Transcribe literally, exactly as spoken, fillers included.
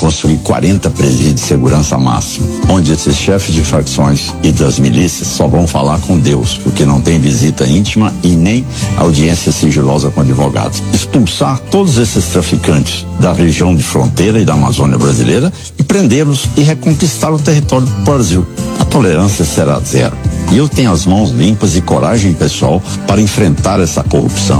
construir quarenta presídios de segurança máxima, onde esses chefes de facções e das milícias só vão falar com Deus, porque não tem visita íntima e nem audiência sigilosa com advogados. Expulsar todos esses traficantes da região de fronteira e da Amazônia brasileira e prendê-los e reconquistar o território do Brasil. A tolerância será zero. E eu tenho as mãos limpas e coragem pessoal para enfrentar essa corrupção.